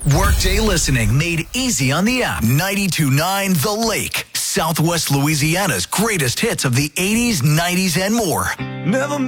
Workday listening made easy on the app. 92.9 The Lake, Southwest Louisiana's greatest hits of the 80s, 90s, and more. Never